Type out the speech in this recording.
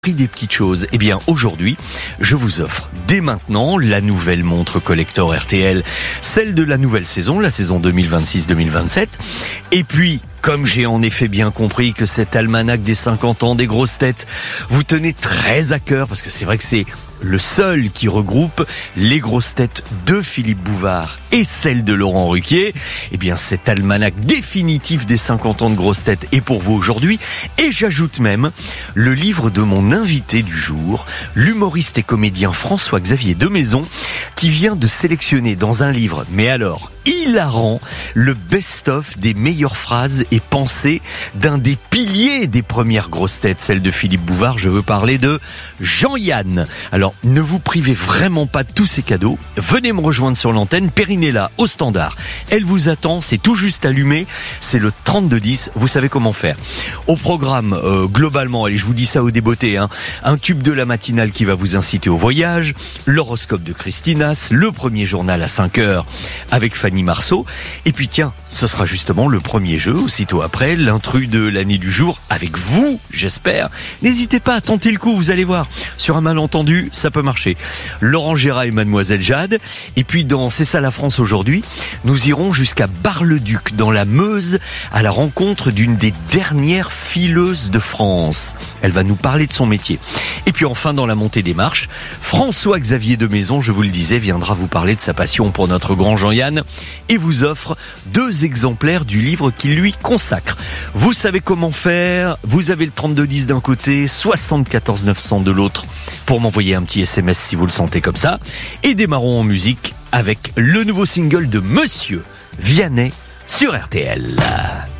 Prix des petites choses. Eh bien, aujourd'hui, je vous offre dès maintenant la nouvelle montre collector RTL, celle de la nouvelle saison, la saison 2026-2027. Et puis, comme j'ai en effet bien compris que cet almanach des 50 ans des grosses têtes vous tenez très à cœur, parce que c'est vrai que c'est le seul qui regroupe les grosses têtes de Philippe Bouvard et celles de Laurent Ruquier, eh bien cet almanach définitif des 50 ans de grosses têtes est pour vous aujourd'hui. Et j'ajoute même le livre de mon invité du jour, l'humoriste et comédien François-Xavier Demaison, qui vient de sélectionner dans un livre, mais alors hilarant, le best-of des meilleures phrases et pensées d'un des piliers des premières grosses têtes, celle de Philippe Bouvard. Je veux parler de Jean-Yann. Alors, ne vous privez vraiment pas de tous ces cadeaux. Venez me rejoindre sur l'antenne. Perrine est là, au standard. Elle vous attend, c'est tout juste allumé. C'est le 3210. Vous savez comment faire. Au programme, globalement, allez, je vous dis ça au débeauté, un tube de la matinale qui va vous inciter au voyage, l'horoscope de Christinas, le premier journal à 5h avec Fanny Marceau. Et puis tiens, ce sera justement le premier jeu, aussitôt après, l'intrus de l'année du jour, avec vous, j'espère. N'hésitez pas à tenter le coup, vous allez voir. Sur un malentendu, ça peut marcher. Laurent Gérard et Mademoiselle Jade. Et puis dans C'est ça la France aujourd'hui, nous irons jusqu'à Bar-le-Duc, dans la Meuse, à la rencontre d'une des dernières fileuses de France. Elle va nous parler de son métier. Et puis enfin, dans la montée des marches, François-Xavier Demaison, je vous le disais, viendra vous parler de sa passion pour notre grand Jean-Yann et vous offre 2 exemplaires du livre qu'il lui consacre. Vous savez comment faire, vous avez le 3210 d'un côté, 74 900 de l'autre pour m'envoyer un petit SMS si vous le sentez comme ça. Et démarrons en musique avec le nouveau single de Monsieur Vianney sur RTL.